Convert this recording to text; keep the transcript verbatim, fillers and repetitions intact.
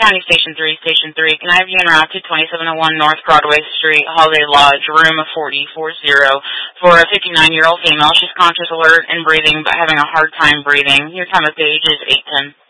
County Station three, Station three. Can I have you en route to twenty-seven oh one North Broadway Street, Holiday Lodge, room forty forty, for a fifty-nine-year-old female. She's conscious, alert, and breathing, but having a hard time breathing. Your time of age is eight ten.